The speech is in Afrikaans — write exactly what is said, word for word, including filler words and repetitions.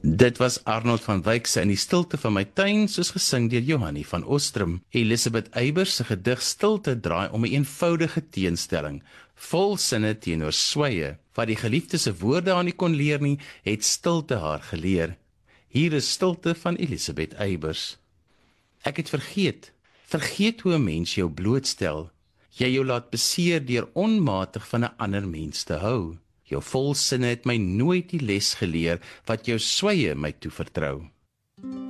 Dit was Arnold van Wyk se In die stilte van my tuin, soos gesing deur Johannie van Ostrom. Elisabeth Eybers se gedig Stilte draai om 'n eenvoudige teenstelling, vol sinne teenoor sweye. Wat die geliefde se woorde aan nie kon leer nie, het stilte haar geleer. Hier is Stilte van Elisabeth Eybers. Ek het vergeet, vergeet hoe 'n mens jou blootstel. Jy jou laat beseer deur onmatig van 'n ander mens te hou. Jou volsinne het my nooit die les geleer, wat jou sweye my toevertrou.